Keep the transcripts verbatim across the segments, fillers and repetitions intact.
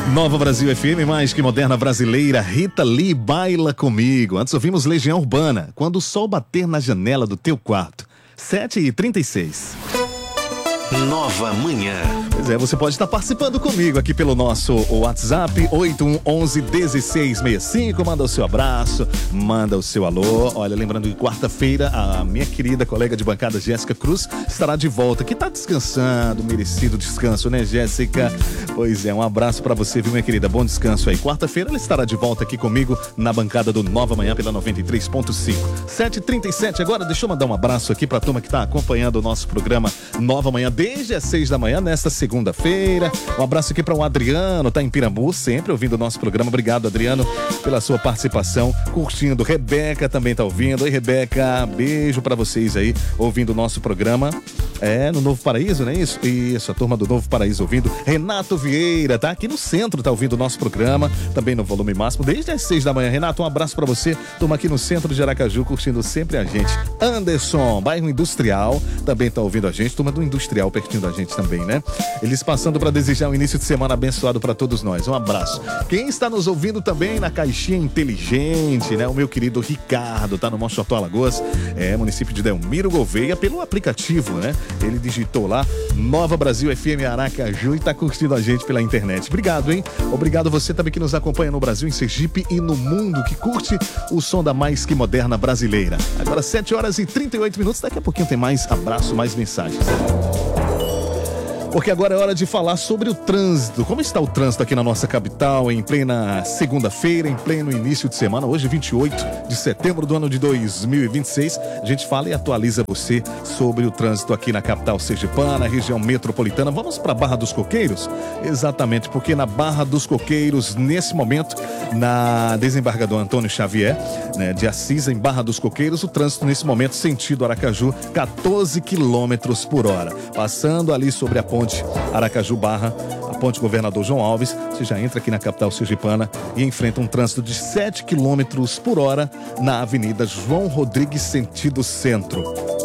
Nova Brasil F M, mais que moderna brasileira, Rita Lee, baila comigo. Antes ouvimos Legião Urbana, quando o sol bater na janela do teu quarto. sete e trinta e seis. Nova Manhã. Pois é, você pode estar participando comigo aqui pelo nosso WhatsApp oito um um um dezesseis sessenta e cinco. Manda o seu abraço, manda o seu alô. Olha, lembrando que quarta-feira a minha querida colega de bancada Jéssica Cruz estará de volta, que tá descansando, merecido descanso, né, Jéssica? Pois é, um abraço pra você, viu, minha querida? Bom descanso aí. Quarta-feira ela estará de volta aqui comigo na bancada do Nova Manhã pela noventa e três ponto cinco. sete e trinta e sete agora. Deixa eu mandar um abraço aqui pra turma que tá acompanhando o nosso programa Nova Manhã desde as seis da manhã, nesta segunda-feira. Um abraço aqui para o Adriano, tá em Pirambu, sempre ouvindo o nosso programa. Obrigado, Adriano, pela sua participação, curtindo. Rebeca também tá ouvindo. Oi, Rebeca, beijo para vocês aí, ouvindo o nosso programa. É, no Novo Paraíso, não é isso? Isso, a turma do Novo Paraíso ouvindo. Renato Vieira, tá aqui no centro, tá ouvindo o nosso programa, também no volume máximo, desde as seis da manhã. Renato, um abraço para você, turma aqui no centro de Aracaju, curtindo sempre a gente. Anderson, bairro Industrial, também tá ouvindo a gente, turma do Industrial pertinho da gente também, né? Eles passando para desejar um início de semana abençoado para todos nós. Um abraço. Quem está nos ouvindo também na caixinha inteligente, né? O meu querido Ricardo, tá no Monchotó, Alagoas, é, município de Delmiro Gouveia, pelo aplicativo, né? Ele digitou lá Nova Brasil F M Aracaju e tá curtindo a gente pela internet. Obrigado, hein? Obrigado você também que nos acompanha no Brasil, em Sergipe e no mundo, que curte o som da mais que moderna brasileira. Agora sete horas e trinta e oito minutos, daqui a pouquinho tem mais abraço, mais mensagens. Porque agora é hora de falar sobre o trânsito. Como está o trânsito aqui na nossa capital, em plena segunda-feira, em pleno início de semana, hoje vinte e oito de setembro do ano de dois mil e vinte e seis. A gente fala e atualiza você sobre o trânsito aqui na capital sergipana, região metropolitana. Vamos para Barra dos Coqueiros? Exatamente, porque na Barra dos Coqueiros, nesse momento, na desembargador Antônio Xavier, né, de Assis, em Barra dos Coqueiros, o trânsito nesse momento, sentido Aracaju, quatorze quilômetros por hora. Passando ali sobre a ponte Aracaju Barra, a ponte Governador João Alves, você já entra aqui na capital sergipana e enfrenta um trânsito de sete quilômetros por hora na Avenida João Rodrigues, sentido centro.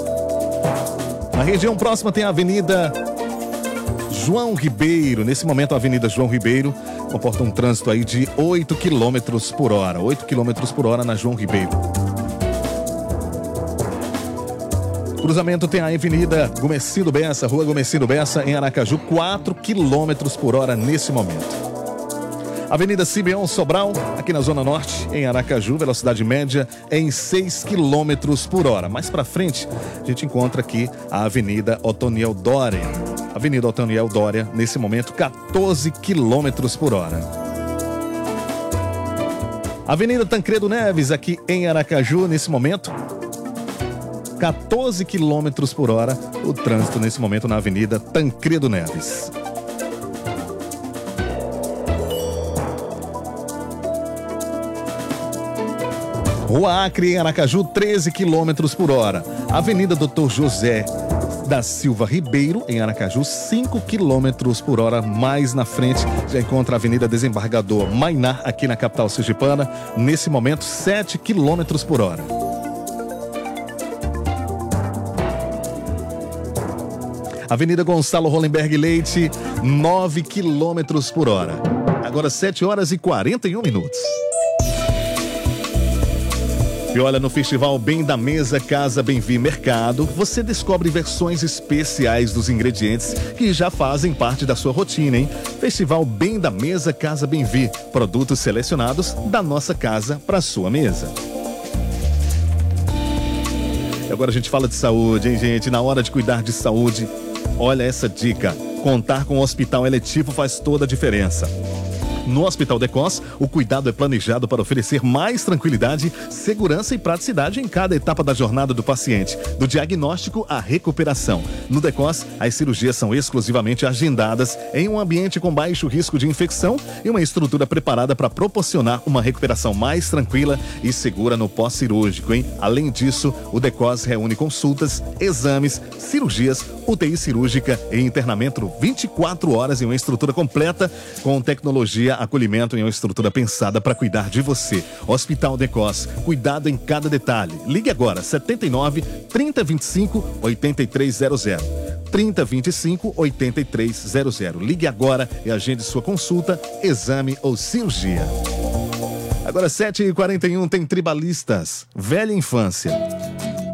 Na região próxima tem a Avenida João Ribeiro. Nesse momento a Avenida João Ribeiro comporta um trânsito aí de oito quilômetros por hora. oito quilômetros por hora na João Ribeiro. Cruzamento tem a Avenida Gomecindo Bessa, Rua Gomecindo Bessa, em Aracaju, quatro quilômetros por hora nesse momento. Avenida Simeão Sobral, aqui na Zona Norte, em Aracaju, velocidade média em seis quilômetros por hora. Mais pra frente, a gente encontra aqui a Avenida Otoniel Dória. Avenida Otoniel Dória, nesse momento, quatorze quilômetros por hora. Avenida Tancredo Neves, aqui em Aracaju, nesse momento, quatorze quilômetros por hora, o trânsito nesse momento na Avenida Tancredo Neves. Rua Acre, em Aracaju, treze quilômetros por hora. Avenida Doutor José da Silva Ribeiro, em Aracaju, cinco quilômetros por hora. Mais na frente, já encontra a Avenida Desembargador Mainá, aqui na capital sergipana, nesse momento, sete quilômetros por hora. Avenida Gonçalo Hollenberg Leite, nove quilômetros por hora. Agora sete horas e quarenta e um minutos. E olha, no Festival Bem da Mesa Casa Bem-Vi Mercado, você descobre versões especiais dos ingredientes que já fazem parte da sua rotina, hein? Festival Bem da Mesa Casa Bem-Vi, produtos selecionados da nossa casa para sua mesa. E agora a gente fala de saúde, hein, gente? Na hora de cuidar de saúde, olha essa dica. Contar com o hospital eletivo faz toda a diferença. No Hospital Decos, o cuidado é planejado para oferecer mais tranquilidade, segurança e praticidade em cada etapa da jornada do paciente, do diagnóstico à recuperação. No Decos, as cirurgias são exclusivamente agendadas em um ambiente com baixo risco de infecção e uma estrutura preparada para proporcionar uma recuperação mais tranquila e segura no pós-cirúrgico, hein? Além disso, o Decos reúne consultas, exames, cirurgias, U T I cirúrgica e internamento vinte e quatro horas em uma estrutura completa com tecnologia Família, acolhimento em uma estrutura pensada para cuidar de você. Hospital Decos, cuidado em cada detalhe. Ligue agora, setenta e nove, trinta, vinte e cinco, oitenta e três zero zero. trinta, vinte e cinco, oitenta e três zero zero. Ligue agora e agende sua consulta, exame ou cirurgia. Agora, sete e quarenta e um, tem Tribalistas, Velha Infância.